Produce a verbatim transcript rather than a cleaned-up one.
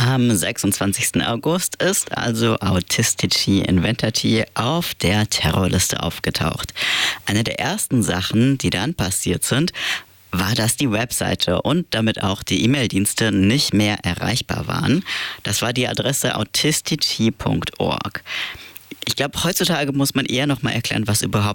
Am sechsundzwanzigsten August ist also Autistici Inventati auf der Terrorliste aufgetaucht. Eine der ersten Sachen, die dann passiert sind, war, dass die Webseite und damit auch die E-Mail-Dienste nicht mehr erreichbar waren. Das war die Adresse autistici punkt org. Ich glaube, heutzutage muss man eher noch mal erklären, was überhaupt